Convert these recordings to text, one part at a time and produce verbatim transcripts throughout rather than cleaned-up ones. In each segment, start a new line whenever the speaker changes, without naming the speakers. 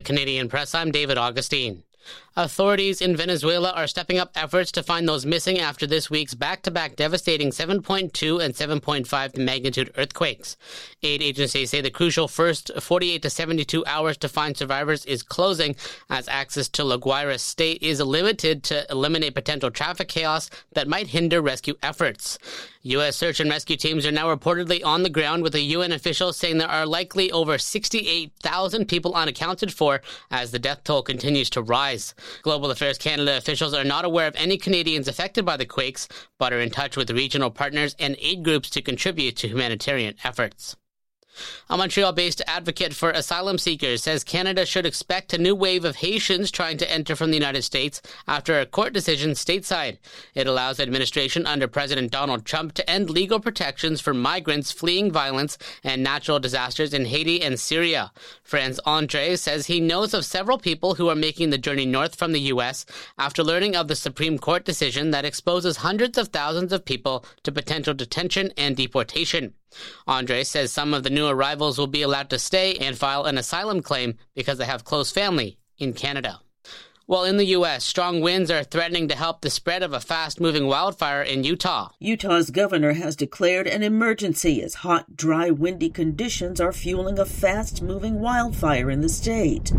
Canadian Press, I'm David Augustine. Authorities in Venezuela are stepping up efforts to find those missing after this week's back-to-back devastating seven point two and seven point five magnitude earthquakes. Aid agencies say the crucial first forty-eight to seventy-two hours to find survivors is closing, as access to La Guaira state is limited to eliminate potential traffic chaos that might hinder rescue efforts. U S search and rescue teams are now reportedly on the ground, with a U N official saying there are likely over sixty-eight thousand people unaccounted for as the death toll continues to rise. Global Affairs Canada officials are not aware of any Canadians affected by the quakes, but are in touch with regional partners and aid groups to contribute to humanitarian efforts. A Montreal-based advocate for asylum seekers says Canada should expect a new wave of Haitians trying to enter from the United States after a court decision stateside. It allows administration under President Donald Trump to end legal protections for migrants fleeing violence and natural disasters in Haiti and Syria. Franz Andre says he knows of several people who are making the journey north from the U S after learning of the Supreme Court decision that exposes hundreds of thousands of people to potential detention and deportation. Andre says some of the new arrivals will be allowed to stay and file an asylum claim because they have close family in Canada. While in the U S, strong winds are threatening to help the spread of a fast-moving wildfire in Utah.
Utah's governor has declared an emergency as hot, dry, windy conditions are fueling a fast-moving wildfire in the state.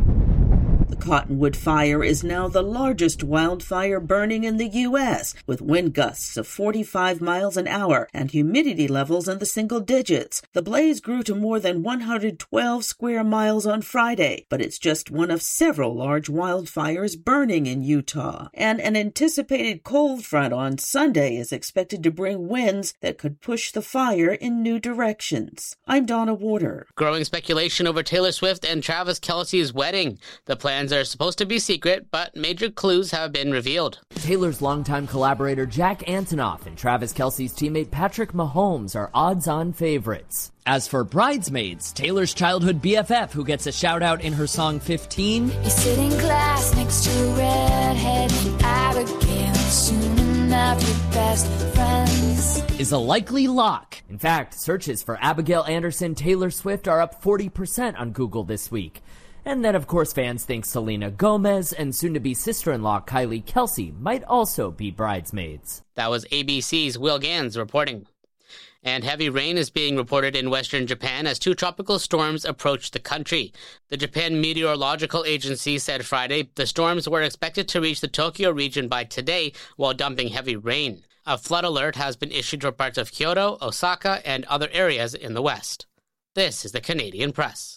The Cottonwood Fire is now the largest wildfire burning in the U S, with wind gusts of forty-five miles an hour and humidity levels in the single digits. The blaze grew to more than one hundred twelve square miles on Friday, but it's just one of several large wildfires burning in Utah. And an anticipated cold front on Sunday is expected to bring winds that could push the fire in new directions. I'm Donna Warder.
Growing speculation over Taylor Swift and Travis Kelce's wedding. The plans are supposed to be secret, but major clues have been revealed.
Taylor's longtime collaborator Jack Antonoff and Travis Kelce's teammate Patrick Mahomes are odds-on favorites. As for bridesmaids, Taylor's childhood B F F, who gets a shout-out in her song fifteen,
you sit in class next to a redhead named Abigail, soon enough your best friends,
is a likely lock. In fact, searches for Abigail Anderson Taylor Swift are up forty percent on Google this week. And then, of course, fans think Selena Gomez and soon-to-be sister-in-law Kylie Kelce might also be bridesmaids.
That was A B C's Will Gans reporting. And heavy rain is being reported in western Japan as two tropical storms approach the country. The Japan Meteorological Agency said Friday the storms were expected to reach the Tokyo region by today while dumping heavy rain. A flood alert has been issued for parts of Kyoto, Osaka, and other areas in the west. This is the Canadian Press.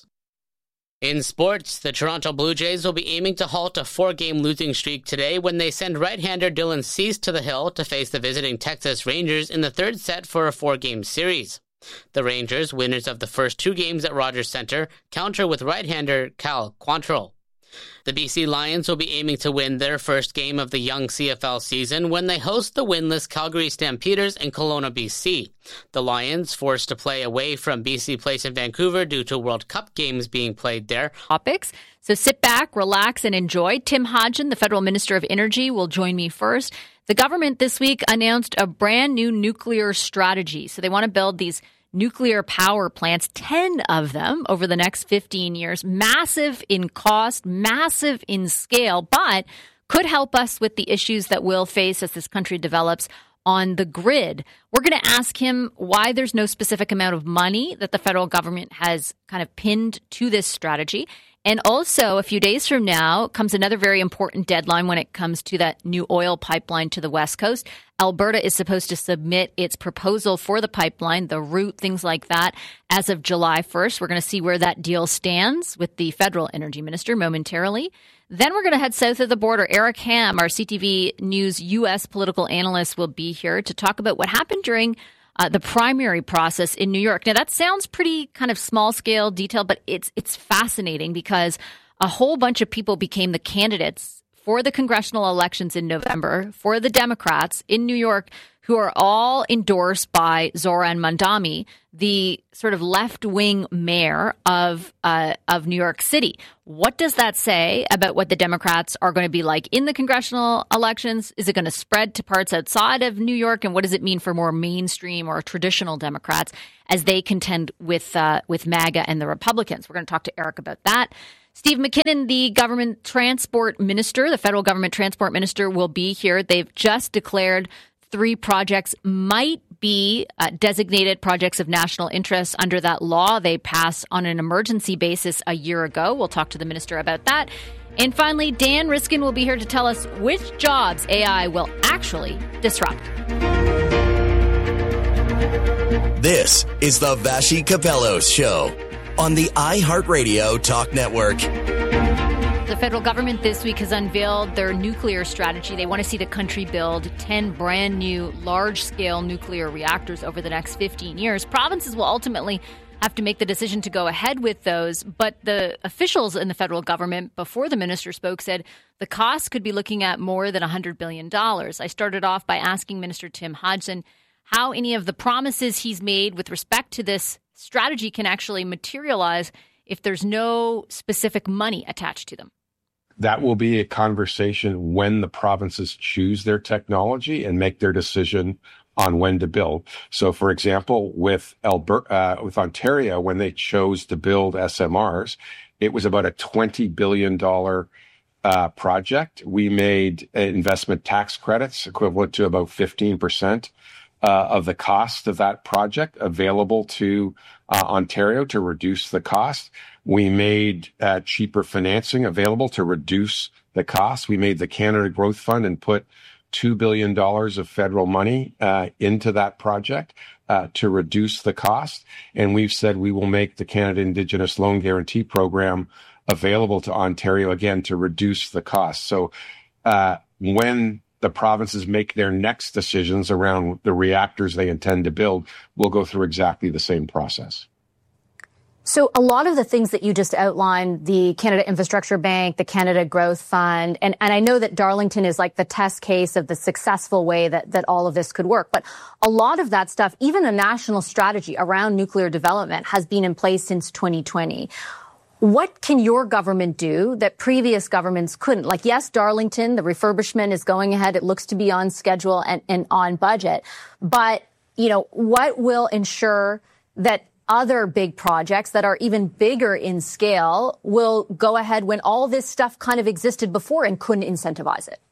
In sports, the Toronto Blue Jays will be aiming to halt a four-game losing streak today when they send right-hander Dylan Cease to the hill to face the visiting Texas Rangers in the third set for a four-game series. The Rangers, winners of the first two games at Rogers Centre, counter with right-hander Cal Quantrill. The B C Lions will be aiming to win their first game of the young C F L season when they host the winless Calgary Stampeders in Kelowna, B C. The Lions, forced to play away from B C Place in Vancouver due to World Cup games being played there.
Topics. So sit back, relax, and enjoy. Tim Hodgen, the Federal Minister of Energy, will join me first. The government this week announced a brand new nuclear strategy. So they want to build these nuclear power plants, ten of them over the next fifteen years, massive in cost, massive in scale, but could help us with the issues that we'll face as this country develops on the grid. We're going to ask him why there's no specific amount of money that the federal government has kind of pinned to this strategy. And also, a few days from now comes another very important deadline when it comes to that new oil pipeline to the West Coast. Alberta is supposed to submit its proposal for the pipeline, the route, things like that, as of July first. We're going to see where that deal stands with the federal energy minister momentarily. Then we're going to head south of the border. Eric Ham, our C T V News U S political analyst, will be here to talk about what happened during Uh, the primary process in New York. Now, that sounds pretty kind of small-scale detail, but it's it's fascinating because a whole bunch of people became the candidates for the congressional elections in November for the Democrats in New York, who are all endorsed by Zohran Mamdani, the sort of left-wing mayor of uh, of New York City. What does that say about what the Democrats are going to be like in the congressional elections? Is it going to spread to parts outside of New York? And what does it mean for more mainstream or traditional Democrats as they contend with uh, with MAGA and the Republicans? We're going to talk to Eric about that. Steve McKinnon, the government transport minister, the federal government transport minister, will be here. They've just declared three projects might be uh, designated projects of national interest under that law they passed on an emergency basis a year ago. We'll talk to the minister about that. And finally, Dan Riskin will be here to tell us which jobs A I will actually disrupt.
This is the Vassy Kapelos Show on the iHeartRadio Talk Network.
The federal government this week has unveiled their nuclear strategy. They want to see the country build ten brand new large-scale nuclear reactors over the next fifteen years. Provinces will ultimately have to make the decision to go ahead with those. But the officials in the federal government, before the minister spoke, said the cost could be looking at more than one hundred billion dollars. I started off by asking Minister Tim Hodgson how any of the promises he's made with respect to this strategy can actually materialize if there's no specific money attached to them.
That will be a conversation when the provinces choose their technology and make their decision on when to build. So, for example, with Alberta, uh, with Ontario, when they chose to build S M Rs, it was about a twenty billion dollars uh, project. We made investment tax credits equivalent to about fifteen percent uh, of the cost of that project available to uh, Ontario to reduce the cost. We made uh, cheaper financing available to reduce the cost. We made the Canada Growth Fund and put two billion dollars of federal money uh, into that project uh, to reduce the cost. And we've said we will make the Canada Indigenous Loan Guarantee Program available to Ontario again to reduce the cost. So uh, when the provinces make their next decisions around the reactors they intend to build, we'll go through exactly the same process.
So a lot of the things that you just outlined, the Canada Infrastructure Bank, the Canada Growth Fund, and, and I know that Darlington is like the test case of the successful way that, that all of this could work. But a lot of that stuff, even a national strategy around nuclear development, has been in place since twenty twenty. What can your government do that previous governments couldn't? Like, yes, Darlington, the refurbishment is going ahead. It looks to be on schedule and, and on budget. But, you know, what will ensure that other big projects that are even bigger in scale will go ahead when all this stuff kind of existed before and couldn't incentivize it?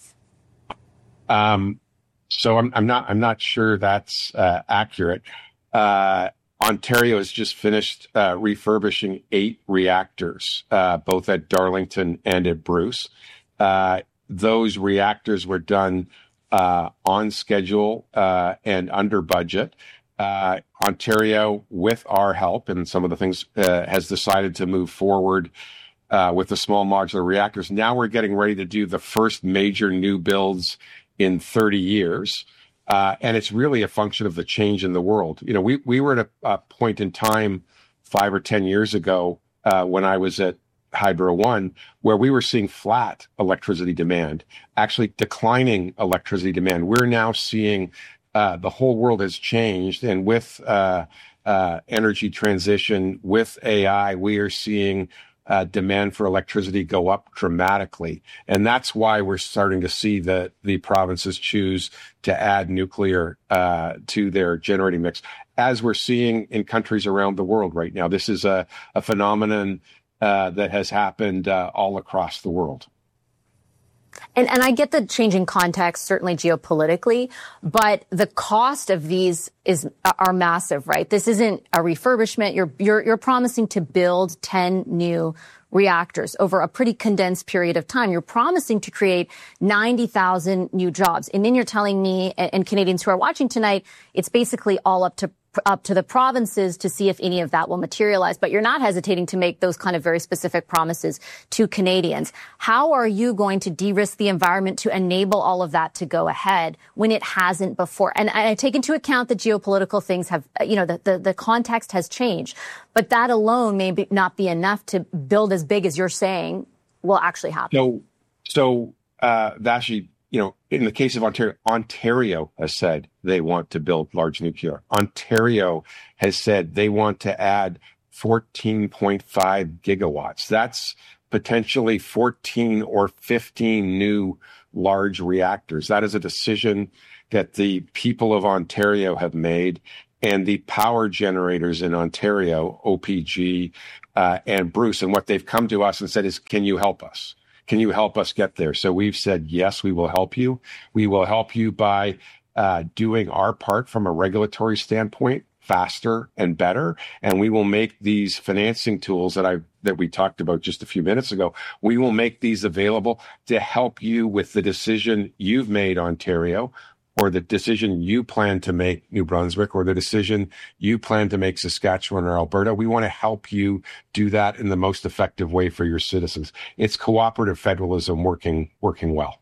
Um, so I'm, I'm not, I'm not sure that's uh, accurate. Uh, Ontario has just finished uh, refurbishing eight reactors, uh, both at Darlington and at Bruce. Uh, those reactors were done uh, on schedule uh, and under budget. Uh, Ontario, with our help and some of the things, uh, has decided to move forward uh, with the small modular reactors. Now we're getting ready to do the first major new builds in thirty years. Uh, and it's really a function of the change in the world. You know, we, we were at a, a point in time five or ten years ago uh, when I was at Hydro One, where we were seeing flat electricity demand, actually declining electricity demand. We're now seeing uh, the whole world has changed. And with uh, uh, energy transition, with A I, we are seeing Uh, demand for electricity go up dramatically. And that's why we're starting to see that the provinces choose to add nuclear uh, to their generating mix, as we're seeing in countries around the world right now. This is a, a phenomenon uh, that has happened uh, all across the world.
And, and I get the changing context, certainly geopolitically, but the cost of these is are massive, right? This isn't a refurbishment. You're you're you're promising to build ten new reactors over a pretty condensed period of time. You're promising to create ninety thousand new jobs. And then you're telling me and, and Canadians who are watching tonight, it's basically all up to up to the provinces to see if any of that will materialize. But you're not hesitating to make those kind of very specific promises to Canadians. How are you going to de-risk the environment to enable all of that to go ahead when it hasn't before? And I take into account that geopolitical things have, you know, the, the, the context has changed. But that alone may be, not be enough to build as big as you're saying will actually happen.
So, so uh, Vassy, you know, in the case of Ontario, Ontario has said they want to build large nuclear. Ontario has said they want to add fourteen point five gigawatts. That's potentially fourteen or fifteen new large reactors. That is a decision that the people of Ontario have made. and the power generators in Ontario, O P G uh, and Bruce. And what they've come to us and said is, can you help us? Can you help us get there? So we've said, yes, we will help you. We will help you by uh, doing our part from a regulatory standpoint faster and better. And we will make these financing tools that I that we talked about just a few minutes ago, we will make these available to help you with the decision you've made, Ontario, or the decision you plan to make, New Brunswick, or the decision you plan to make, Saskatchewan or Alberta. We want to help you do that in the most effective way for your citizens. It's cooperative federalism working working well.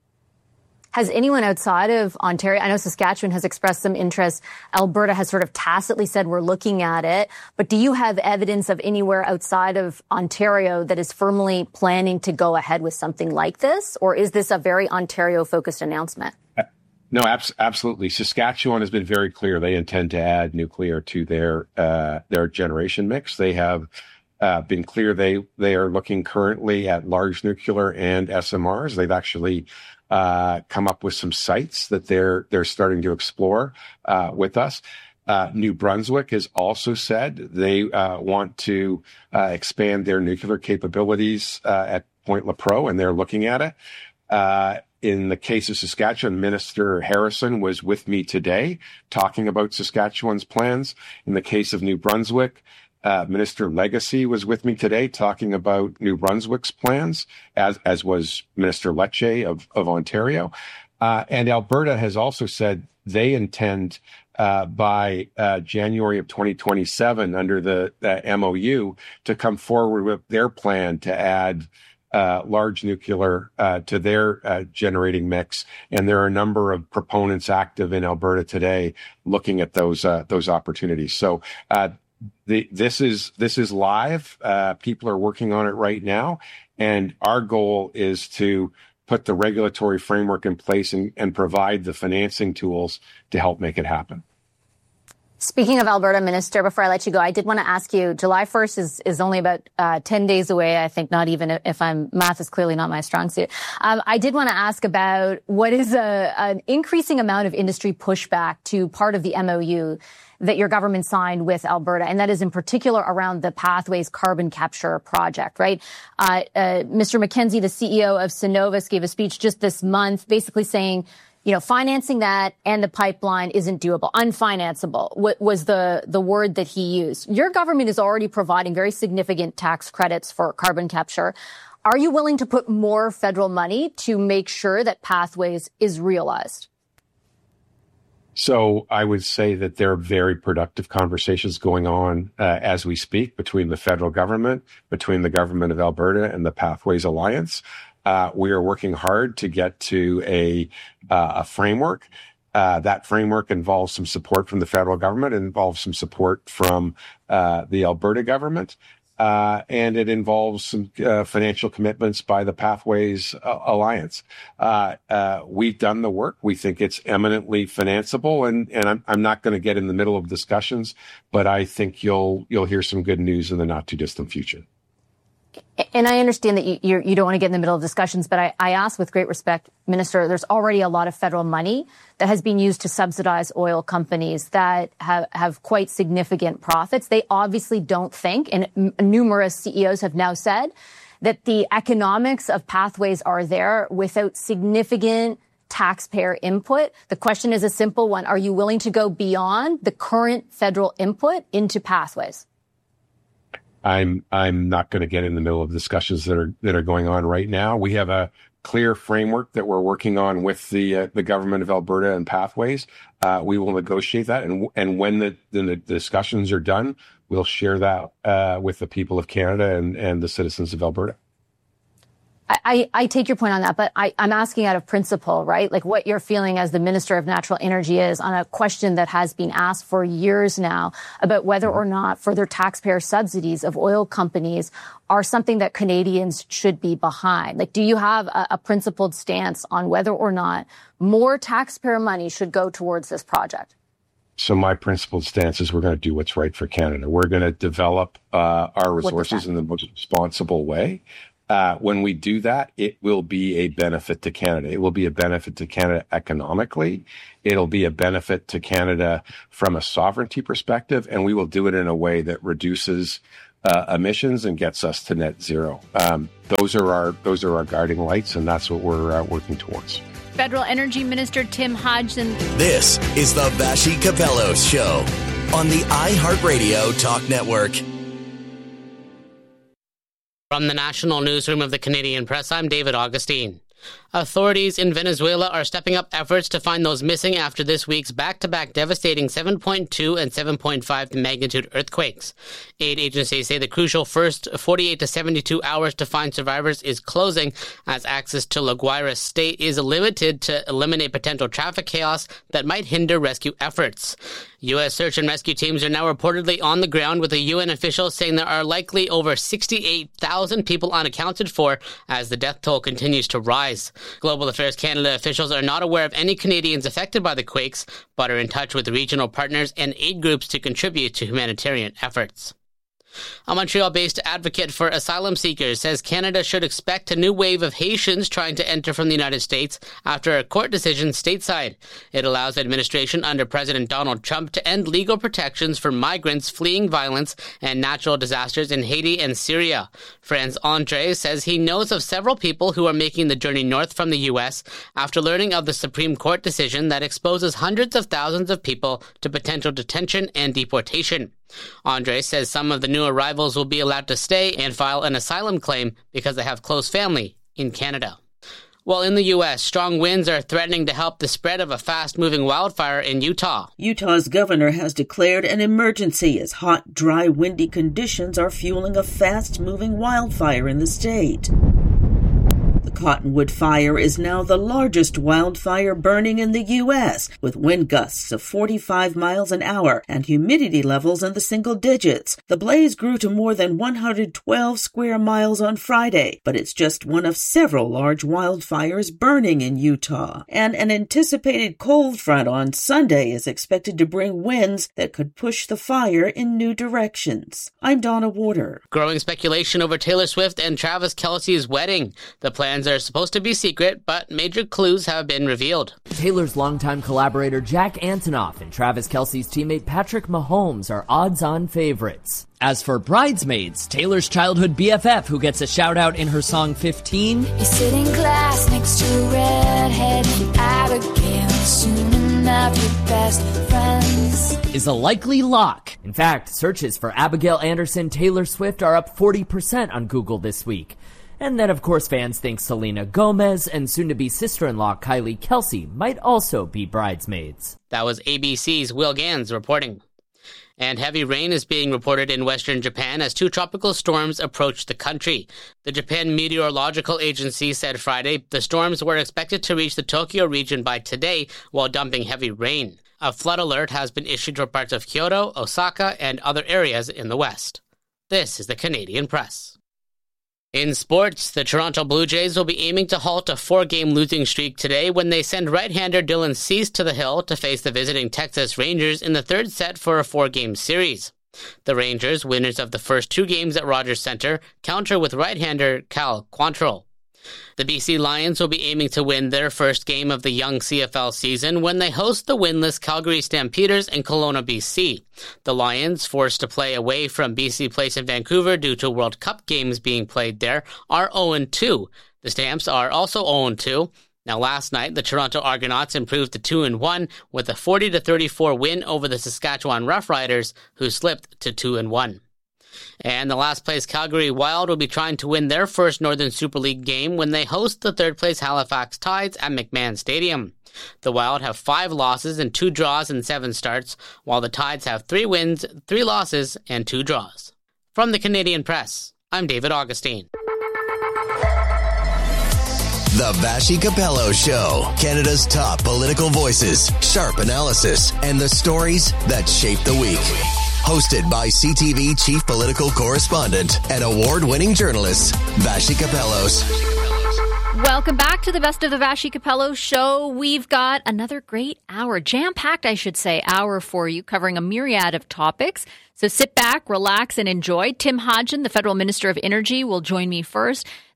Has anyone outside of Ontario, I know Saskatchewan has expressed some interest. Alberta has sort of tacitly said we're looking at it. But do you have evidence of anywhere outside of Ontario that is firmly planning to go ahead with something like this? Or is this a very Ontario-focused announcement?
No, abs- absolutely. Saskatchewan has been very clear. They intend to add nuclear to their uh, their generation mix. They have uh, been clear they they are looking currently at large nuclear and S M Rs. They've actually uh, come up with some sites that they're they're starting to explore uh, with us. Uh, New Brunswick has also said they uh, want to uh, expand their nuclear capabilities uh, at Point Lepreau, and they're looking at it. Uh, In the case of Saskatchewan, Minister Harrison was with me today talking about Saskatchewan's plans. In the case of New Brunswick, uh, Minister Legacy was with me today talking about New Brunswick's plans, as as was Minister Lecce of, of Ontario. Uh, and Alberta has also said they intend uh, by uh, January of twenty twenty-seven, under the, the M O U, to come forward with their plan to add Uh, large nuclear uh, to their uh, generating mix, and there are a number of proponents active in Alberta today looking at those uh, those opportunities. So uh, the, this is this is live. Uh, people are working on it right now, and our goal is to put the regulatory framework in place and, and provide the financing tools to help make it happen.
Speaking of Alberta, Minister, before I let you go, I did want to ask you, July first is, is only about uh, ten days away. I think not even if I'm, math is clearly not my strong suit. Um, I did want to ask about what is a, an increasing amount of industry pushback to part of the M O U that your government signed with Alberta, and that is in particular around the Pathways carbon capture project, right? Uh, uh, Mister McKenzie, the C E O of Cenovus, gave a speech just this month basically saying, you know, financing that and the pipeline isn't doable, unfinanceable was the, the word that he used. Your government is already providing very significant tax credits for carbon capture. Are you willing to put more federal money to make sure that Pathways is realized?
So I would say that there are very productive conversations going on uh, as we speak between the federal government, between the government of Alberta and the Pathways Alliance. Uh, we are working hard to get to a uh, a framework. Uh, that framework involves some support from the federal government, it involves some support from uh, the Alberta government, uh, and it involves some uh, financial commitments by the Pathways uh, Alliance. Uh, uh, we've done the work. We think it's eminently financeable, and, and I'm, I'm not going to get in the middle of discussions, but I think you'll you'll hear some good news in the not too distant future.
And I understand that you, you're, you don't want to get in the middle of discussions, but I, I ask with great respect, Minister, there's already a lot of federal money that has been used to subsidize oil companies that have, have quite significant profits. They obviously don't think, and m- numerous C E Os have now said, that the economics of Pathways are there without significant taxpayer input. The question is a simple one. Are you willing to go beyond the current federal input into Pathways?
I'm I'm not going to get in the middle of discussions that are that are going on right now. We have a clear framework that we're working on with the uh, the government of Alberta and Pathways. Uh, we will negotiate that, and and when the, the discussions are done, we'll share that uh, with the people of Canada and, and the citizens of Alberta.
I, I take your point on that, but I, I'm asking out of principle, right? Like what you're feeling as the Minister of Natural Energy is on a question that has been asked for years now about whether or not further taxpayer subsidies of oil companies are something that Canadians should be behind. Like, do you have a, a principled stance on whether or not more taxpayer money should go towards this project?
So my principled stance is we're going to do what's right for Canada. We're going to develop uh, our resources in the most responsible way. Uh, when we do that, it will be a benefit to Canada. It will be a benefit to Canada economically. It'll be a benefit to Canada from a sovereignty perspective, and we will do it in a way that reduces uh, emissions and gets us to net zero. Um, those are our those are our guiding lights, and that's what we're uh, working towards.
Federal Energy Minister Tim Hodgson.
This is the Vassy Kapelos Show on the iHeartRadio Talk Network.
From the National Newsroom of the Canadian Press, I'm David Augustine. Authorities in Venezuela are stepping up efforts to find those missing after this week's back-to-back devastating seven point two and seven point five magnitude earthquakes. Aid agencies say the crucial first forty-eight to seventy-two hours to find survivors is closing, as access to La Guaira state is limited to eliminate potential traffic chaos that might hinder rescue efforts. U S search and rescue teams are now reportedly on the ground, with a U N official saying there are likely over sixty-eight thousand people unaccounted for as the death toll continues to rise. Global Affairs Canada officials are not aware of any Canadians affected by the quakes, but are in touch with regional partners and aid groups to contribute to humanitarian efforts. A Montreal-based advocate for asylum seekers says Canada should expect a new wave of Haitians trying to enter from the United States after a court decision stateside. It allows administration under President Donald Trump to end legal protections for migrants fleeing violence and natural disasters in Haiti and Syria. Franz Andre says he knows of several people who are making the journey north from the U S after learning of the Supreme Court decision that exposes hundreds of thousands of people to potential detention and deportation. Andre says some of the new arrivals will be allowed to stay and file an asylum claim because they have close family in Canada. While in the U S, strong winds are threatening to help the spread of a fast-moving wildfire in Utah.
Utah's governor has declared an emergency as hot, dry, windy conditions are fueling a fast-moving wildfire in the state. The Cottonwood Fire is now the largest wildfire burning in the U S, with wind gusts of forty-five miles an hour and humidity levels in the single digits. The blaze grew to more than one hundred twelve square miles on Friday, but it's just one of several large wildfires burning in Utah. And an anticipated cold front on Sunday is expected to bring winds that could push the fire in new directions. I'm Donna Warder.
Growing speculation over Taylor Swift and Travis Kelce's wedding. The plans are supposed to be secret, but major clues have been revealed.
Taylor's longtime collaborator Jack Antonoff and Travis Kelce's teammate Patrick Mahomes are odds-on favorites. As for Bridesmaids, Taylor's childhood B F F, who gets a shout-out in her song fifteen,
You sit in class next to a redhead named Abigail, soon enough your best friends,
is a likely lock. In fact, searches for Abigail Anderson Taylor Swift are up forty percent on Google this week. And then, of course, fans think Selena Gomez and soon-to-be sister-in-law Kylie Kelsey might also be bridesmaids.
That was A B C's Will Gans reporting. And heavy rain is being reported in western Japan as two tropical storms approach the country. The Japan Meteorological Agency said Friday the storms were expected to reach the Tokyo region by today while dumping heavy rain. A flood alert has been issued for parts of Kyoto, Osaka, and other areas in the west. This is the Canadian Press. In sports, the Toronto Blue Jays will be aiming to halt a four-game losing streak today when they send right-hander Dylan Cease to the hill to face the visiting Texas Rangers in the third set for a four-game series. The Rangers, winners of the first two games at Rogers Centre, counter with right-hander Cal Quantrill. The B C Lions will be aiming to win their first game of the young C F L season when they host the winless Calgary Stampeders in Kelowna, B C. The Lions, forced to play away from B C Place in Vancouver due to World Cup games being played there, are oh and two. The Stamps are also oh and two. Now, last night, the Toronto Argonauts improved to two and one with a forty to thirty-four win over the Saskatchewan Roughriders, who slipped to two and one. And the last-place Calgary Wild will be trying to win their first Northern Super League game when they host the third-place Halifax Tides at McMahon Stadium. The Wild have five losses and two draws in seven starts, while the Tides have three wins, three losses, and two draws. From the Canadian Press, I'm David Augustine.
The Vassy Kapelos Show, Canada's top political voices, sharp analysis, and the stories that shape the week. Hosted by C T V Chief Political Correspondent and award-winning journalist, Vassy Kapelos.
Welcome back to the Best of the Vassy Kapelos Show. We've got another great hour, jam-packed, I should say, hour for you, covering a myriad of topics. So sit back, relax, and enjoy. Tim Hodgson, the Federal Minister of Energy, will join me first.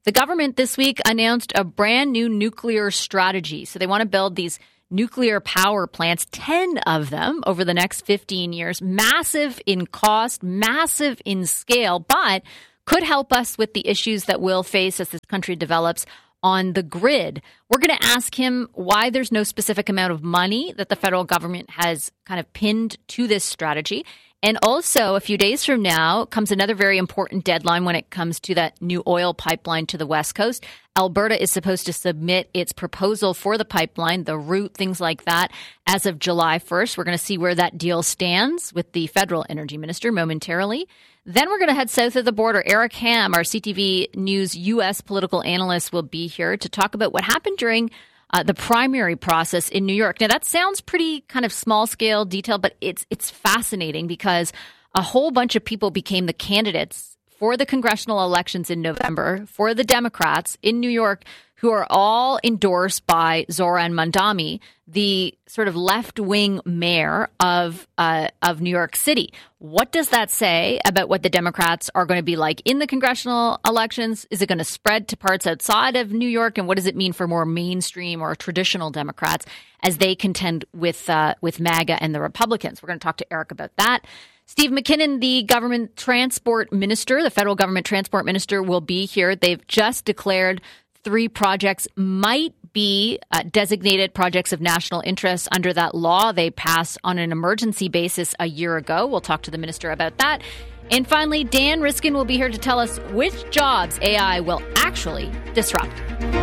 The government this week announced a brand new nuclear strategy. So they want to build these nuclear power plants, ten of them over the next fifteen years, massive in cost, massive in scale, but could help us with the issues that we'll face as this country develops on the grid. We're going to ask him why there's no specific amount of money that the federal government has kind of pinned to this strategy. And also, a few days from now comes another very important deadline when it comes to that new oil pipeline to the West Coast. Alberta is supposed to submit its proposal for the pipeline, the route, things like that, as of July first. We're going to see where that deal stands with the federal energy minister momentarily. Then we're going to head south of the border. Eric Ham, our C T V News U S political analyst, will be here to talk about what happened during Uh, the primary process in New York. Now, that sounds pretty kind of small scale detail, but it's it's fascinating because a whole bunch of people became the candidates for the congressional elections in November for the Democrats in New York, who are all endorsed by Zohran Mamdani, the sort of left-wing mayor of uh, of New York City. What does that say about what the Democrats are going to be like in the congressional elections? Is it going to spread to parts outside of New York? And what does it mean for more mainstream or traditional Democrats as they contend with uh, with MAGA and the Republicans? We're going to talk to Eric about that. Steve McKinnon, the government transport minister, the federal government transport minister, will be here. They've just declared three projects might be uh, designated projects of national interest under that law they passed on an emergency basis a year ago. We'll talk to the minister about that. And finally, Dan Riskin will be here to tell us which jobs A I will actually disrupt.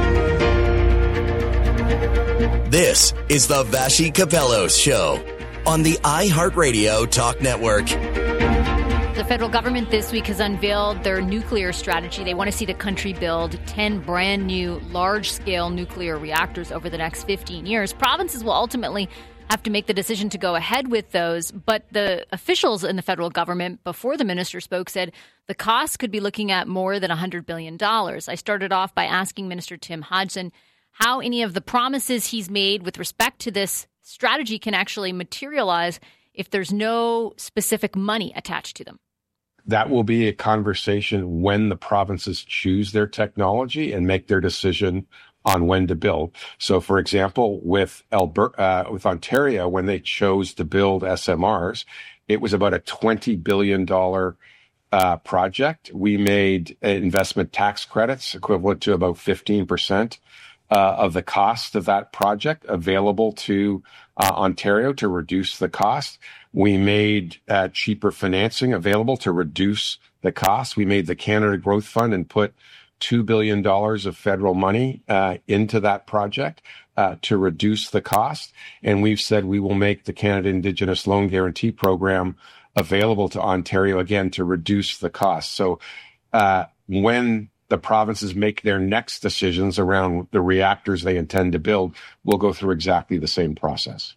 This is the Vassy Kapelos Show on the iHeartRadio Talk Network.
The federal government this week has unveiled their nuclear strategy. They want to see the country build ten brand new large-scale nuclear reactors over the next fifteen years. Provinces will ultimately have to make the decision to go ahead with those. But the officials in the federal government, before the minister spoke, said the cost could be looking at more than one hundred billion dollars. I started off by asking Minister Tim Hodgson how any of the promises he's made with respect to this strategy can actually materialize if there's no specific money attached to them.
That will be a conversation when the provinces choose their technology and make their decision on when to build. So, for example, with Alberta, uh, with Ontario, when they chose to build S M Rs, it was about a twenty billion dollars uh, project. We made investment tax credits equivalent to about fifteen percent uh, of the cost of that project available to uh, Ontario to reduce the cost. We made uh, cheaper financing available to reduce the cost. We made the Canada Growth Fund and put two billion dollars of federal money uh, into that project uh, to reduce the cost. And we've said we will make the Canada Indigenous Loan Guarantee Program available to Ontario again to reduce the cost. So uh, when the provinces make their next decisions around the reactors they intend to build, we'll go through exactly the same process.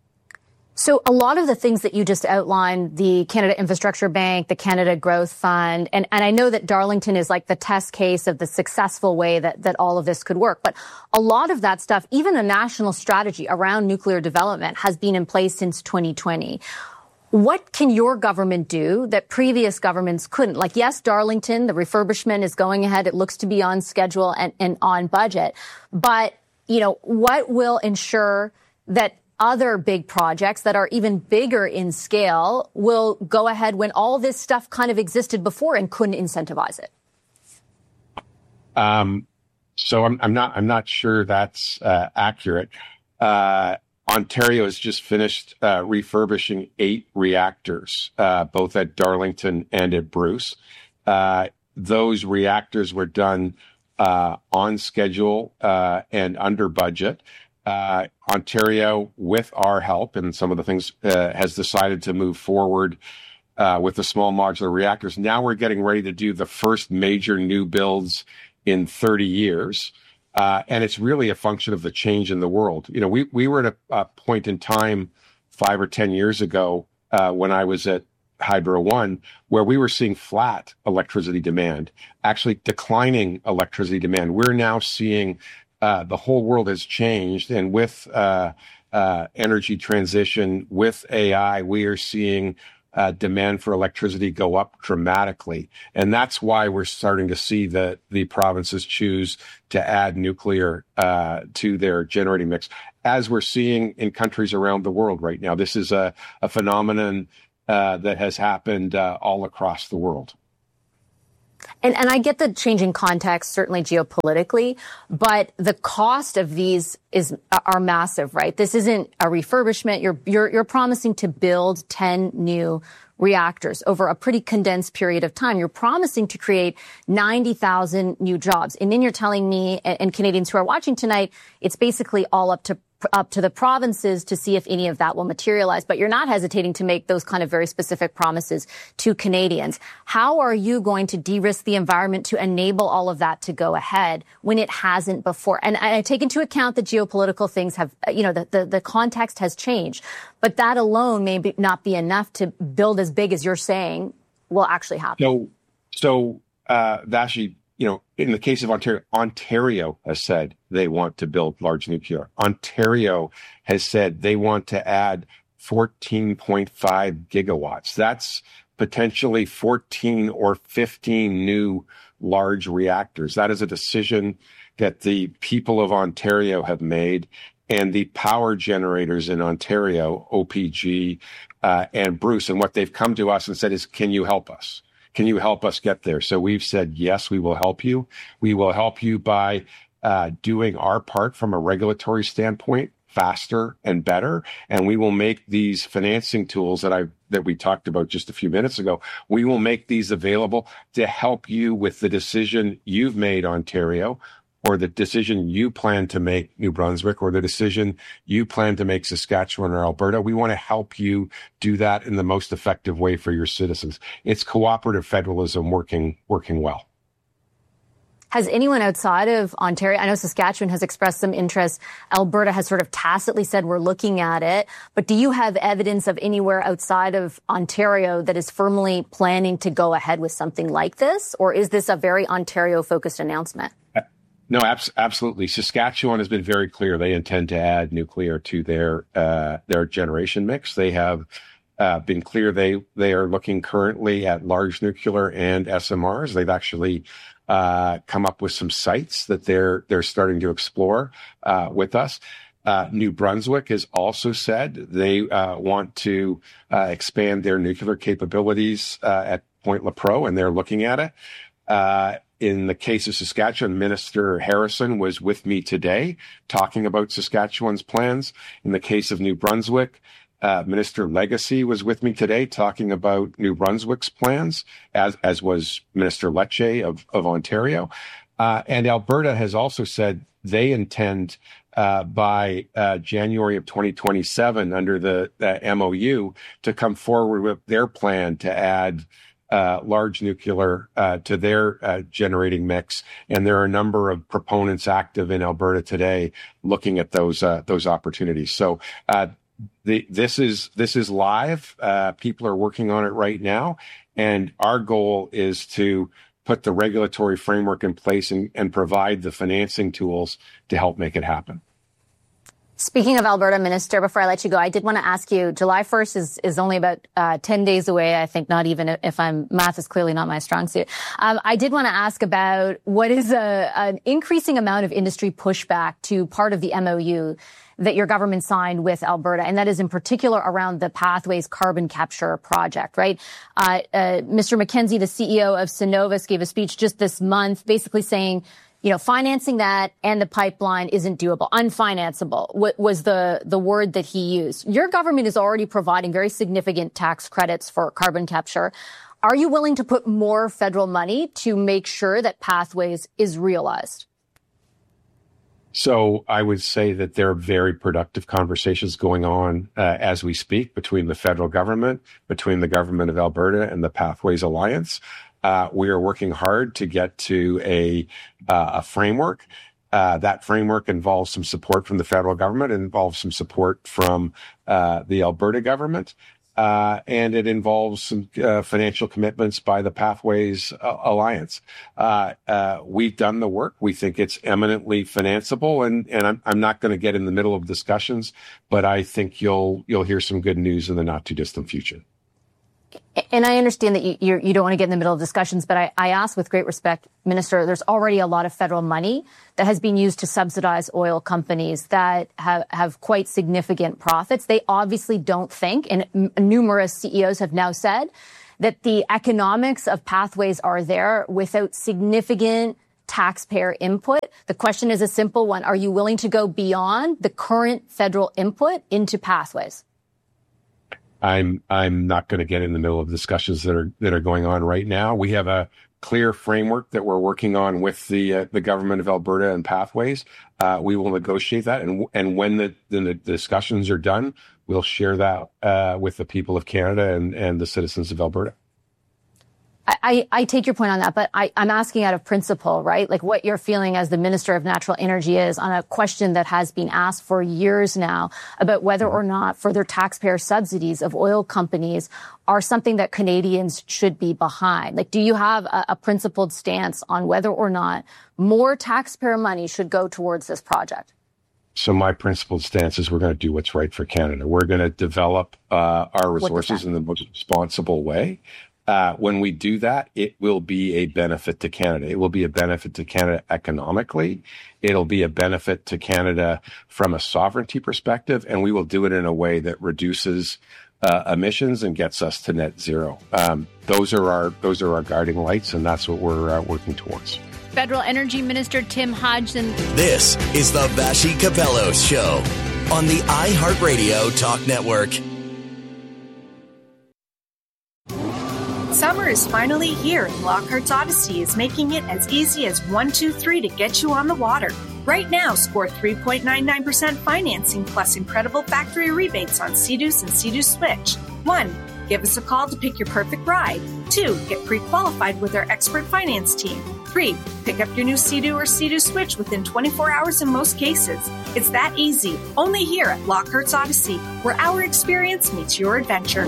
So a lot of the things that you just outlined, the Canada Infrastructure Bank, the Canada Growth Fund, and, and I know that Darlington is like the test case of the successful way that, that all of this could work. But a lot of that stuff, even a national strategy around nuclear development, has been in place since twenty twenty. What can your government do that previous governments couldn't? Like, yes, Darlington, the refurbishment is going ahead. It looks to be on schedule and, and on budget. But, you know, what will ensure that other big projects that are even bigger in scale will go ahead when all this stuff kind of existed before and couldn't incentivize it?
Um, so I'm, I'm not I'm not sure that's uh, accurate. Uh, Ontario has just finished uh, refurbishing eight reactors, uh, both at Darlington and at Bruce. Uh, those reactors were done uh, on schedule uh, and under budget. Uh, Ontario, with our help and some of the things, uh, has decided to move forward uh, with the small modular reactors. Now we're getting ready to do the first major new builds in thirty years. Uh, and it's really a function of the change in the world. You know, we, we were at a, a point in time five or ten years ago uh, when I was at Hydro One, where we were seeing flat electricity demand, actually declining electricity demand. We're now seeing uh, the whole world has changed. And with uh, uh, energy transition, with A I, we are seeing uh, demand for electricity go up dramatically. And that's why we're starting to see that the provinces choose to add nuclear uh, to their generating mix, as we're seeing in countries around the world right now. This is a, a phenomenon uh, that has happened uh, all across the world.
And, and I get the changing context, certainly geopolitically, but the cost of these is are massive, right? This isn't a refurbishment. You're you're you're promising to build ten new reactors over a pretty condensed period of time. You're promising to create ninety thousand new jobs. And then you're telling me and Canadians who are watching tonight, it's basically all up to up to the provinces to see if any of that will materialize. But you're not hesitating to make those kind of very specific promises to Canadians. How are you going to de-risk the environment to enable all of that to go ahead when it hasn't before? And I take into account that geopolitical things have, you know, the, the, the context has changed. But that alone may be, not be enough to build as big as you're saying will actually happen.
So, so uh, Vashi, you know, in the case of Ontario, Ontario has said they want to build large nuclear. Ontario has said they want to add fourteen point five gigawatts. That's potentially fourteen or fifteen new large reactors. That is a decision that the people of Ontario have made, and the power generators in Ontario, O P G uh, and Bruce, and what they've come to us and said is, can you help us? Can you help us get there? So we've said, yes, we will help you. We will help you by uh, doing our part from a regulatory standpoint faster and better. And we will make these financing tools that I that we talked about just a few minutes ago. We will make these available to help you with the decision you've made, Ontario, or the decision you plan to make, New Brunswick, or the decision you plan to make, Saskatchewan or Alberta. We want to help you do that in the most effective way for your citizens. It's cooperative federalism working working well.
Has anyone outside of Ontario, I know Saskatchewan has expressed some interest. Alberta has sort of tacitly said we're looking at it. But do you have evidence of anywhere outside of Ontario that is firmly planning to go ahead with something like this? Or is this a very Ontario-focused announcement?
No, abs- absolutely. Saskatchewan has been very clear. They intend to add nuclear to their uh, their generation mix. They have uh, been clear they they are looking currently at large nuclear and S M Rs. They've actually uh, come up with some sites that they're they're starting to explore uh, with us. Uh, New Brunswick has also said they uh, want to uh, expand their nuclear capabilities uh, at Point Lepreau, and they're looking at it. Uh, In the case of Saskatchewan, Minister Harrison was with me today talking about Saskatchewan's plans. In the case of New Brunswick, uh, Minister Legacy was with me today talking about New Brunswick's plans, as as was Minister Lecce of, of Ontario. Uh, and Alberta has also said they intend uh, by uh, January of twenty twenty-seven, under the uh, M O U, to come forward with their plan to add Uh, large nuclear uh, to their uh, generating mix, and there are a number of proponents active in Alberta today looking at those uh, those opportunities. So uh, the, this is this is live. Uh, people are working on it right now, and our goal is to put the regulatory framework in place and, and provide the financing tools to help make it happen.
Speaking of Alberta, Minister, before I let you go, I did want to ask you, July first is, is only about uh, ten days away. I think not even if I'm, math is clearly not my strong suit. Um, I did want to ask about what is a, an increasing amount of industry pushback to part of the M O U that your government signed with Alberta, and that is in particular around the Pathways carbon capture project, right? Uh, uh, Mister McKenzie, the C E O of Cenovus, gave a speech just this month basically saying, you know, financing that and the pipeline isn't doable. Unfinanceable was the, the word that he used. Your government is already providing very significant tax credits for carbon capture. Are you willing to put more federal money to make sure that Pathways is realized?
So I would say that there are very productive conversations going on uh, as we speak between the federal government, between the government of Alberta and the Pathways Alliance. Uh, we are working hard to get to a uh, a framework. Uh, that framework involves some support from the federal government. It involves some support from uh, the Alberta government. Uh, and it involves some uh, financial commitments by the Pathways uh, Alliance. Uh, uh, we've done the work. We think it's eminently financeable, and, and I'm, I'm not going to get in the middle of discussions, but I think you'll you'll hear some good news in the not too distant future.
And I understand that you you're, you don't want to get in the middle of discussions, but I, I ask with great respect, Minister, there's already a lot of federal money that has been used to subsidize oil companies that have, have quite significant profits. They obviously don't think, and m- numerous C E Os have now said, that the economics of Pathways are there without significant taxpayer input. The question is a simple one. Are you willing to go beyond the current federal input into Pathways?
I'm I'm not going to get in the middle of discussions that are that are going on right now. We have a clear framework that we're working on with the uh, the government of Alberta and Pathways. Uh, we will negotiate that, and and when the, the discussions are done, we'll share that uh, with the people of Canada and, and the citizens of Alberta.
I, I take your point on that, but I, I'm asking out of principle, right? Like what you're feeling as the Minister of Natural Energy is on a question that has been asked for years now about whether or not further taxpayer subsidies of oil companies are something that Canadians should be behind. Like, do you have a, a principled stance on whether or not more taxpayer money should go towards this project?
So my principled stance is we're going to do what's right for Canada. We're going to develop uh, our resources in the most responsible way. Uh, when we do that, it will be a benefit to Canada. It will be a benefit to Canada economically. It'll be a benefit to Canada from a sovereignty perspective, and we will do it in a way that reduces uh, emissions and gets us to net zero. Um, those are our those are our guiding lights, and that's what we're uh, working towards.
Federal Energy Minister Tim Hodgson.
This is the Vassy Capello Show on the iHeartRadio Talk Network.
Summer is finally here, and Lockhart's Odyssey is making it as easy as one two three to get you on the water. Right now, score three point nine nine percent financing plus incredible factory rebates on Sea-Doos and Sea-Doo Switch. One, give us a call to pick your perfect ride. Two, get pre-qualified with our expert finance team. Three, pick up your new Sea-Doo or Sea-Doo Switch within twenty-four hours in most cases. It's that easy, only here at Lockhart's Odyssey, where our experience meets your adventure.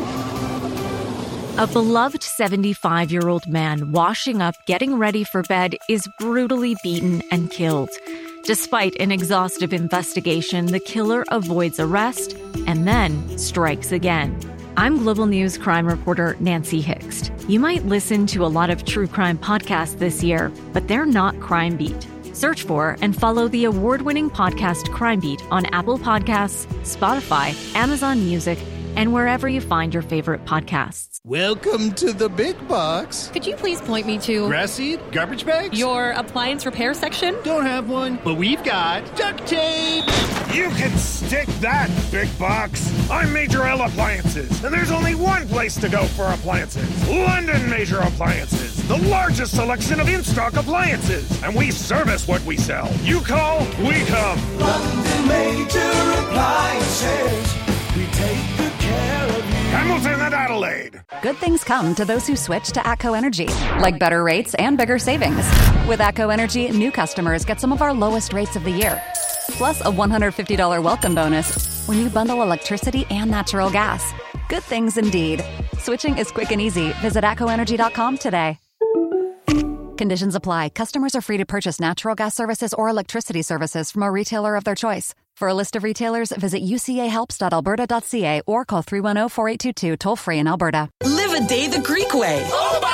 A beloved seventy-five-year-old man washing up, getting ready for bed, is brutally beaten and killed. Despite an exhaustive investigation, the killer avoids arrest and then strikes again. I'm Global News crime reporter Nancy Hixt. You might listen to a lot of true crime podcasts this year, but they're not Crime Beat. Search for and follow the award-winning podcast Crime Beat on Apple Podcasts, Spotify, Amazon Music, and wherever you find your favorite podcasts.
Welcome to the big box.
Could you please point me to...
Grass seed? Garbage bags?
Your appliance repair section?
Don't have one, but we've got duct tape.
You can stick that, big box. I'm Major L Appliances, and there's only one place to go for appliances. London Major Appliances, the largest selection of in-stock appliances. And we service what we sell. You call, we come.
London Major Appliances. We take good care of you.
Hamilton and Adelaide.
Good things come to those who switch to ATCO Energy, like better rates and bigger savings. With ATCO Energy, new customers get some of our lowest rates of the year, plus a one hundred fifty dollars welcome bonus when you bundle electricity and natural gas. Good things indeed. Switching is quick and easy. Visit atco energy dot com today. Conditions apply. Customers are free to purchase natural gas services or electricity services from a retailer of their choice. For a list of retailers, visit u c a helps dot alberta dot c a or call three one zero, four eight two two, toll free in Alberta.
Live a day the Greek way.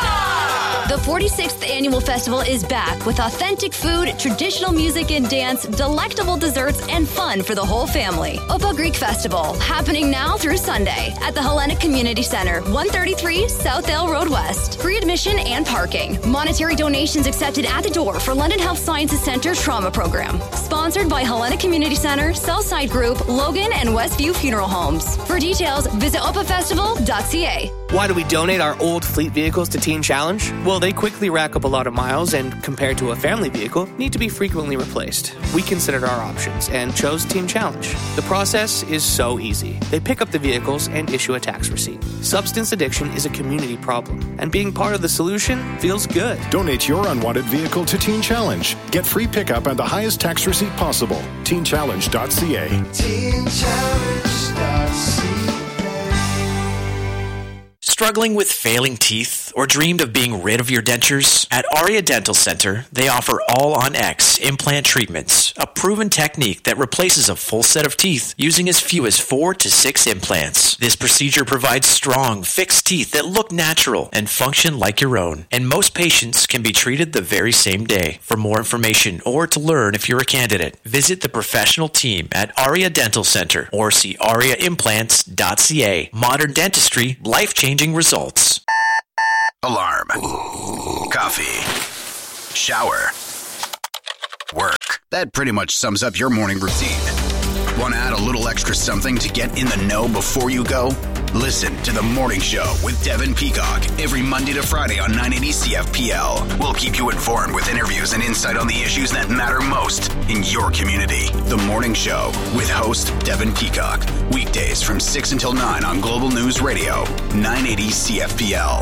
The forty-sixth Annual Festival is back with authentic food, traditional music and dance, delectable desserts, and fun for the whole family. Opa Greek Festival, happening now through Sunday at the Hellenic Community Center, one thirty-three South Ale Road West. Free admission and parking. Monetary donations accepted at the door for London Health Sciences Center Trauma Program. Sponsored by Hellenic Community Center, Southside Group, Logan, and Westview Funeral Homes. For details, visit opa festival dot c a.
Why do we donate our old fleet vehicles to Teen Challenge? Well, they quickly rack up a lot of miles and, compared to a family vehicle, need to be frequently replaced. We considered our options and chose Teen Challenge. The process is so easy. They pick up the vehicles and issue a tax receipt. Substance addiction is a community problem, and being part of the solution feels good.
Donate your unwanted vehicle to Teen Challenge. Get free pickup and the highest tax receipt possible. teen challenge dot c a.
teen challenge dot c a.
Struggling with failing teeth or dreamed of being rid of your dentures? At Aria Dental Center, they offer All-on-X implant treatments, a proven technique that replaces a full set of teeth using as few as four to six implants. This procedure provides strong, fixed teeth that look natural and function like your own, and most patients can be treated the very same day. For more information or to learn if you're a candidate, visit the professional team at Aria Dental Center or see aria implants dot c a. Modern dentistry, life-changing results.
Alarm. Coffee. Shower. Work. That pretty much sums up your morning routine. Want to add a little extra something to get in the know before you go? Listen to The Morning Show with Devin Peacock every Monday to Friday on nine eighty C F P L. We'll keep you informed with interviews and insight on the issues that matter most in your community. The Morning Show with host Devin Peacock. Weekdays from six until nine on Global News Radio, nine eighty C F P L.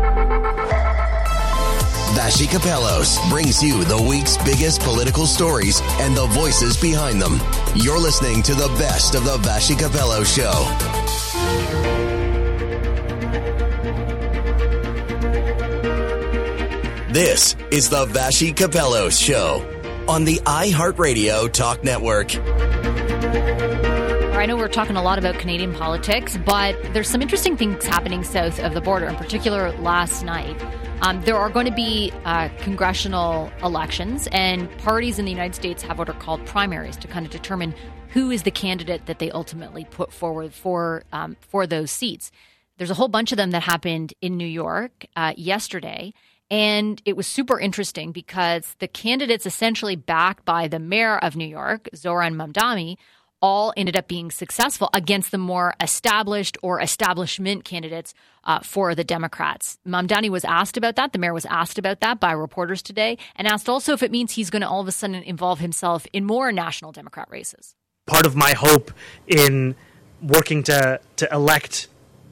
Vassy Kapelos brings you the week's biggest political stories and the voices behind them. You're listening to the best of the Vassy Kapelos Show. This is the Vassy Kapelos Show on the iHeartRadio Talk Network.
I know we're talking a lot about Canadian politics, but there's some interesting things happening south of the border, in particular last night. Um, there are going to be uh, congressional elections, and parties in the United States have what are called primaries to kind of determine who is the candidate that they ultimately put forward for um, for those seats. There's a whole bunch of them that happened in New York uh, yesterday, and it was super interesting because the candidates essentially backed by the mayor of New York, Zohran Mamdani, all ended up being successful against the more established or establishment candidates uh, for the Democrats. Mamdani was asked about that. The mayor was asked about that by reporters today, and asked also if it means he's going to all of a sudden involve himself in more national Democrat races.
Part of my hope in working to to elect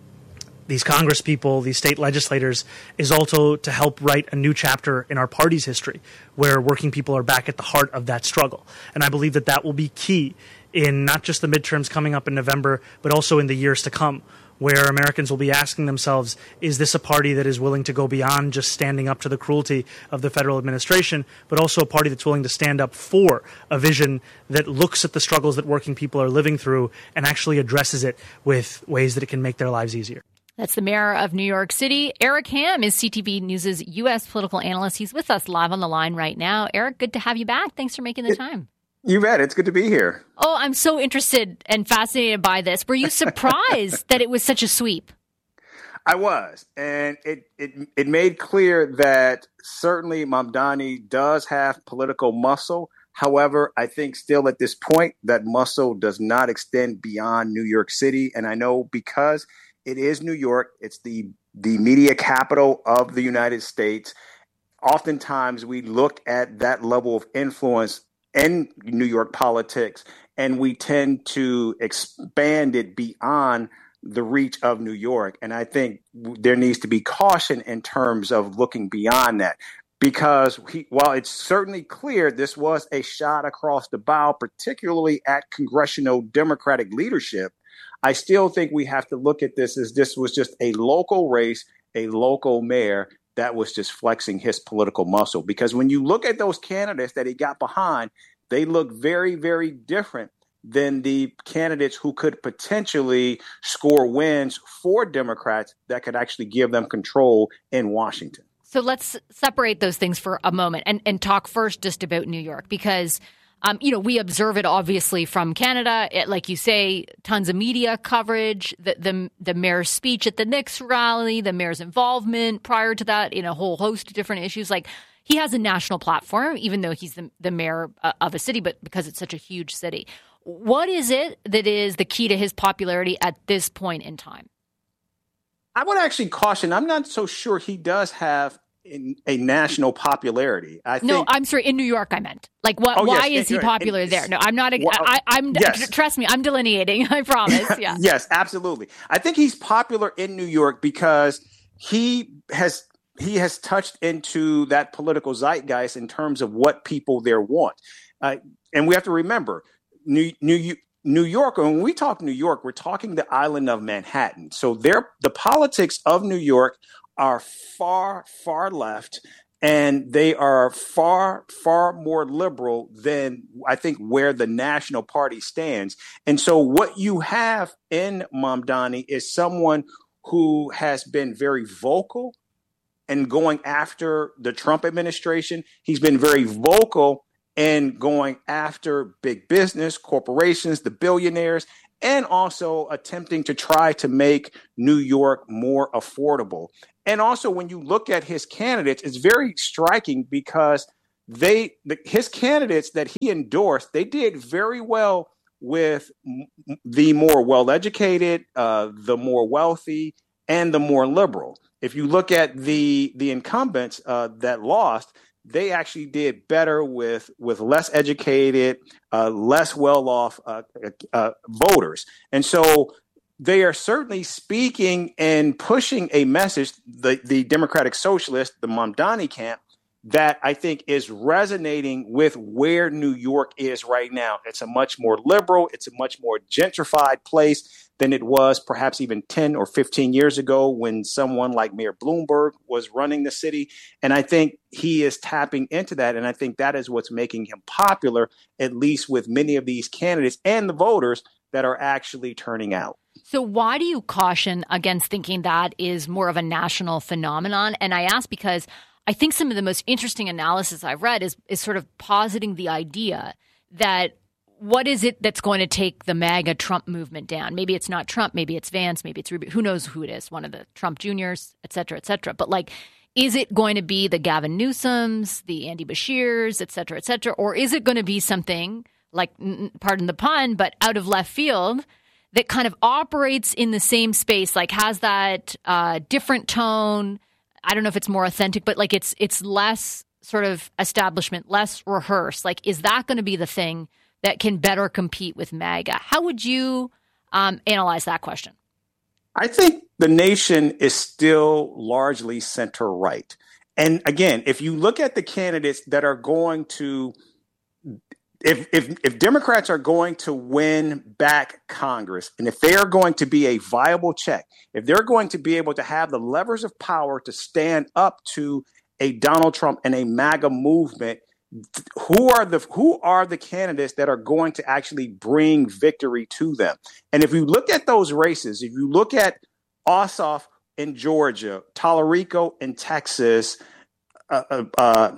these Congress people, these state legislators, is also to help write a new chapter in our party's history where working people are back at the heart of that struggle. And I believe that that will be key in not just the midterms coming up in November, but also in the years to come, where Americans will be asking themselves, is this a party that is willing to go beyond just standing up to the cruelty of the federal administration, but also a party that's willing to stand up for a vision that looks at the struggles that working people are living through and actually addresses it with ways that it can make their lives easier.
That's the mayor of New York City. Eric Ham is C T V News' U S political analyst. He's with us live on the line right now. Eric, good to have you back. Thanks for making the time.
You bet. It's good to be here.
Oh, I'm so interested and fascinated by this. Were you surprised that it was such a sweep?
I was. And it, it, it made clear that certainly Mamdani does have political muscle. However, I think still at this point, that muscle does not extend beyond New York City. And I know because it is New York, it's the, the media capital of the United States. Oftentimes we look at that level of influence in New York politics, and we tend to expand it beyond the reach of New York. And I think there needs to be caution in terms of looking beyond that, because he, while it's certainly clear this was a shot across the bow, particularly at congressional Democratic leadership, I still think we have to look at this as this was just a local race, a local mayor that was just flexing his political muscle. Because when you look at those candidates that he got behind, they look very, very different than the candidates who could potentially score wins for Democrats that could actually give them control in Washington.
So let's separate those things for a moment and, and talk first just about New York, because Um, you know, we observe it obviously from Canada. It, like you say, tons of media coverage, the, the the mayor's speech at the Knicks rally, the mayor's involvement prior to that in a whole host of different issues. Like, he has a national platform, even though he's the, the mayor uh, of a city, but because it's such a huge city. What is it that is the key to his popularity at this point in time?
I would actually caution, I'm not so sure he does have in a national popularity. I think,
no, I'm sorry. In New York, I meant. Like, what?
Oh,
why
yes,
is he
in,
popular
in,
there? No, I'm not.
Well,
I, I'm.
Yes.
Trust me, I'm delineating. I promise. Yeah.
Yes, absolutely. I think he's popular in New York because he has he has touched into that political zeitgeist in terms of what people there want, uh, and we have to remember New New New York, when we talk New York, we're talking the island of Manhattan. So there, the politics of New York are far, far left, and they are far, far more liberal than I think where the National Party stands. And so what you have in Mamdani is someone who has been very vocal and going after the Trump administration. He's been very vocal and going after big business, corporations, the billionaires, and also attempting to try to make New York more affordable. And also, when you look at his candidates, it's very striking because they, the, his candidates that he endorsed, they did very well with the more well-educated, uh, the more wealthy, and the more liberal. If you look at the the incumbents uh, that lost, they actually did better with with less educated, uh, less well-off uh, uh, voters. And so they are certainly speaking and pushing a message, the, the Democratic Socialist, the Mamdani camp, that I think is resonating with where New York is right now. It's a much more liberal, it's a much more gentrified place than it was perhaps even ten or fifteen years ago when someone like Mayor Bloomberg was running the city. And I think he is tapping into that. And I think that is what's making him popular, at least with many of these candidates and the voters that are actually turning out.
So why do you caution against thinking that is more of a national phenomenon? And I ask because I think some of the most interesting analysis I've read is is sort of positing the idea that what is it that's going to take the MAGA Trump movement down? Maybe it's not Trump, maybe it's Vance, maybe it's Rubio. Who knows who it is? One of the Trump Juniors, et cetera, et cetera. But like, is it going to be the Gavin Newsoms, the Andy Bashirs, et cetera, et cetera? Or is it going to be something like, pardon the pun, but out of left field that kind of operates in the same space, like has that uh, different tone? I don't know if it's more authentic, but like it's it's less sort of establishment, less rehearsed. Like, is that going to be the thing that can better compete with MAGA? How would you um, analyze that question?
I think the nation is still largely center right. And again, if you look at the candidates that are going to, if, if, if Democrats are going to win back Congress, and if they are going to be a viable check, if they're going to be able to have the levers of power to stand up to a Donald Trump and a MAGA movement, who are the who are the candidates that are going to actually bring victory to them? And if you look at those races, if you look at Ossoff in Georgia, Tallarico in Texas, uh, uh,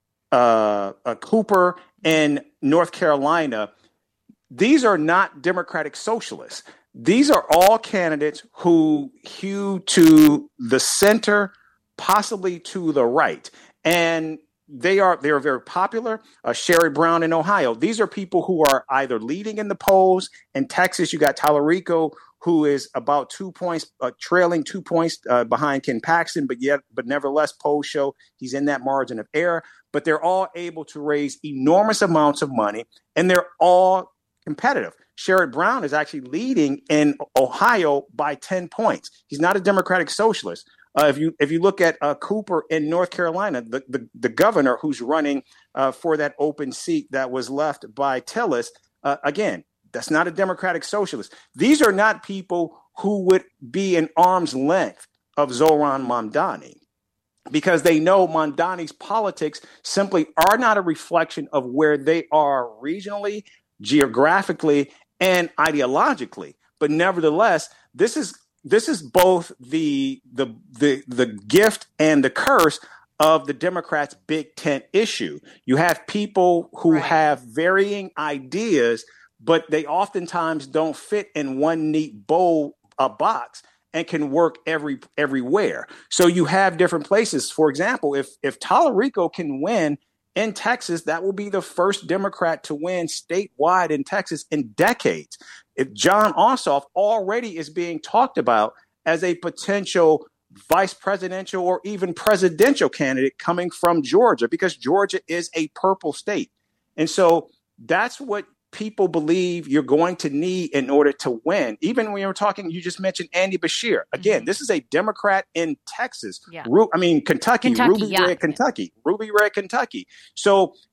uh, uh, Cooper in North Carolina, these are not Democratic socialists. These are all candidates who hew to the center, possibly to the right. And They are they are very popular. Uh, Sherrod Brown in Ohio. These are people who are either leading in the polls. In Texas, you got Tallarico, who is about two points, uh, trailing two points uh, behind Ken Paxton, but yet, but nevertheless, polls show he's in that margin of error. But they're all able to raise enormous amounts of money, and they're all competitive. Sherrod Brown is actually leading in Ohio by ten points. He's not a Democratic socialist. Uh, if you if you look at uh, Cooper in North Carolina, the, the, the governor who's running uh, for that open seat that was left by Tillis, uh, again, that's not a Democratic socialist. These are not people who would be an arm's length of Zohran Mamdani, because they know Mamdani's politics simply are not a reflection of where they are regionally, geographically, and ideologically. But nevertheless, this is This is both the, the the the gift and the curse of the Democrats' big tent issue. You have people who right. have varying ideas, but they oftentimes don't fit in one neat bowl uh, box and can work every everywhere. So you have different places. For example, if if Tallarico can win in Texas, that will be the first Democrat to win statewide in Texas in decades. If John Ossoff already is being talked about as a potential vice presidential or even presidential candidate coming from Georgia, because Georgia is a purple state. And so that's what people believe you're going to need in order to win. Even when you were talking, you just mentioned Andy Bashir. Again, mm-hmm. this is a Democrat in Texas. Yeah. Ru- I mean, Kentucky,
Kentucky
Ruby
yeah.
Red, Kentucky, Ruby Red, Kentucky. So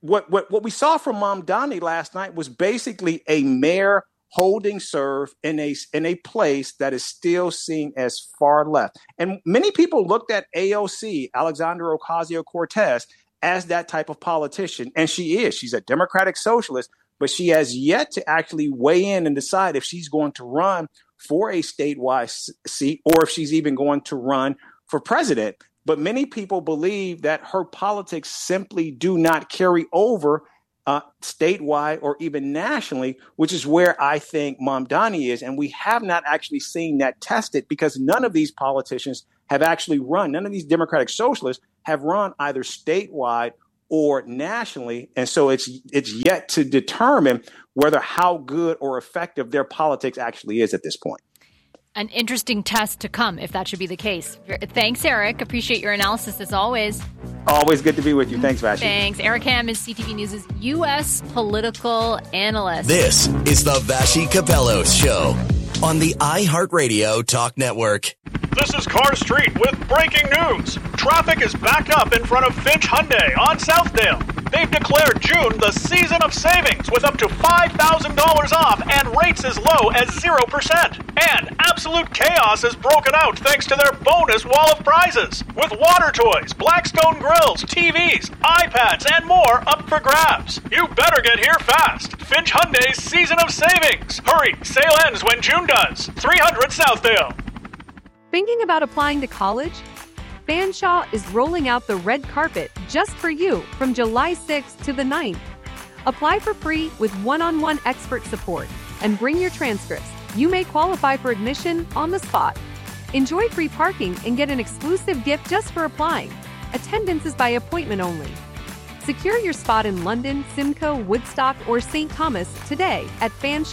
what, what, what we saw from Mamdani last night was basically a mayor holding serve in a, in a place that is still seen as far left. And many people looked at A O C, Alexandria Ocasio-Cortez, as that type of politician. And she is. She's a democratic socialist, but she has yet to actually weigh in and decide if she's going to run for a statewide seat or if she's even going to run for president. But many people believe that her politics simply do not carry over uh, statewide or even nationally, which is where I think Mamdani is. And we have not actually seen that tested because none of these politicians have actually run. None of these democratic socialists have run either statewide or nationally. And so it's it's yet to determine whether how good or effective their politics actually is at this point.
An interesting test to come, if that should be the case. Thanks, Eric. Appreciate your analysis as always.
Always good to be with you. Thanks, Vashi.
Thanks. Eric Ham is C T V News' U S political analyst.
This is the Vashi Capello Show on the iHeartRadio Talk Network.
This is Car Street with breaking news. Traffic is backed up in front of Finch Hyundai on Southdale. They've declared June the season of savings with up to five thousand dollars off and rates as low as zero percent. And absolute chaos has broken out thanks to their bonus wall of prizes. With water toys, Blackstone grills, T Vs, iPads, and more up for grabs. You better get here fast. Finch Hyundai's season of savings. Hurry, sale ends when June does. three hundred Southdale.
Thinking about applying to college? Fanshawe is rolling out the red carpet just for you from July sixth to the ninth. Apply for free with one-on-one expert support and bring your transcripts. You may qualify for admission on the spot. Enjoy free parking and get an exclusive gift just for applying. Attendance is by appointment only. Secure your spot in London, Simcoe, Woodstock, or Saint Thomas today at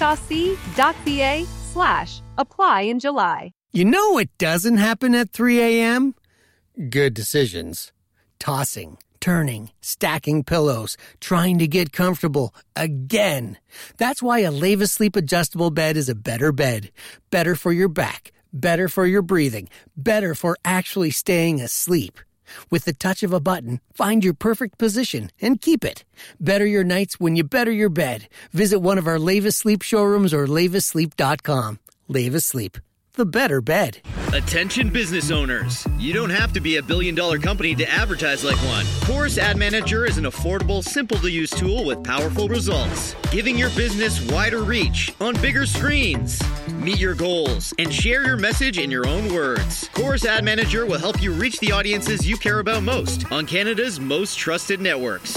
fanshawec.ca slash apply in July.
You know what doesn't happen at three a.m.? Good decisions. Tossing, turning, stacking pillows, trying to get comfortable again. That's why a Leva Sleep adjustable bed is a better bed. Better for your back, better for your breathing, better for actually staying asleep. With the touch of a button, find your perfect position and keep it. Better your nights when you better your bed. Visit one of our Leva Sleep showrooms or leva sleep dot com. Leva Sleep. The better bed.
Attention business owners. You don't have to be a billion dollar company to advertise like one. Chorus Ad Manager is an affordable, simple to use tool with powerful results, giving your business wider reach on bigger screens. Meet your goals and share your message in your own words. Chorus Ad Manager will help you reach the audiences you care about most on Canada's most trusted networks.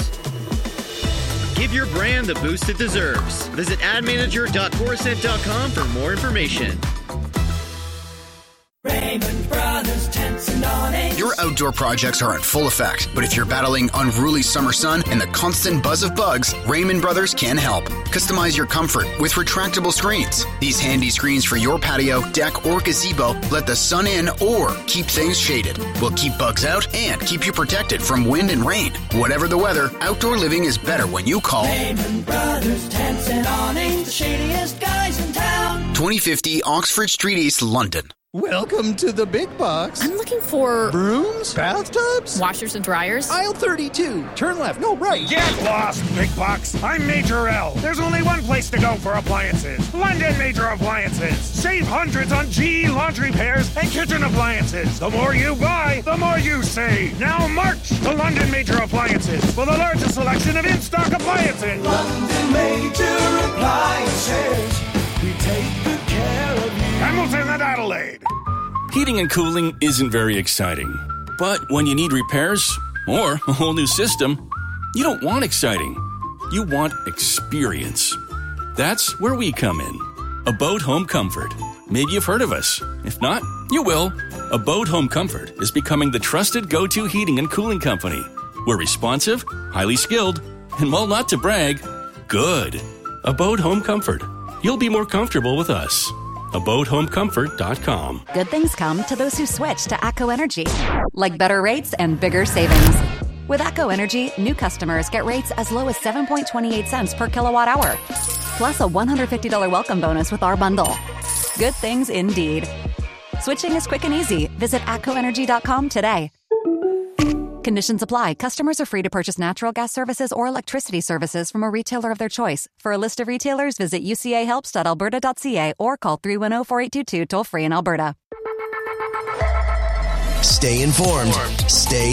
Give your brand the boost it deserves. Visit ad manager dot chorused dot com for more information.
Raymond Brothers Tents and Awnings.
Your outdoor projects are in full effect, but if you're battling unruly summer sun and the constant buzz of bugs, Raymond Brothers can help. Customize your comfort with retractable screens. These handy screens for your patio, deck, or gazebo let the sun in or keep things shaded. Will keep bugs out and keep you protected from wind and rain. Whatever the weather, outdoor living is better when you call
Raymond Brothers Tents and Awnings, the shadiest guys in town.
twenty fifty Oxford Street East, London.
Welcome to the big box.
I'm looking for
brooms, bathtubs,
washers and dryers.
Aisle thirty-two. Turn left. No, right.
Get lost, big box. I'm Major L. There's only one place to go for appliances. London Major Appliances. Save hundreds on G E laundry pairs and kitchen appliances. The more you buy, the more you save. Now march to London Major Appliances for the largest selection of in-stock appliances.
London Major Appliances. We take good care of you.
Hamilton and Adelaide.
Heating and cooling isn't very exciting. But when you need repairs or a whole new system, you don't want exciting. You want experience. That's where we come in. Abode Home Comfort. Maybe you've heard of us. If not, you will. Abode Home Comfort is becoming the trusted go-to heating and cooling company. We're responsive, highly skilled, and while not to brag, good. Abode Home Comfort. You'll be more comfortable with us. abode home comfort dot com.
Good things come to those who switch to ATCO Energy, like better rates and bigger savings. With ATCO Energy, new customers get rates as low as seven point two eight cents per kilowatt hour, plus a one hundred fifty dollars welcome bonus with our bundle. Good things indeed. Switching is quick and easy. Visit atco energy dot com today. Conditions apply. Customers are free to purchase natural gas services or electricity services from a retailer of their choice. For a list of retailers, visit u c a helps dot alberta dot c a or call three one zero, four eight two two toll free in Alberta.
Stay informed. Stay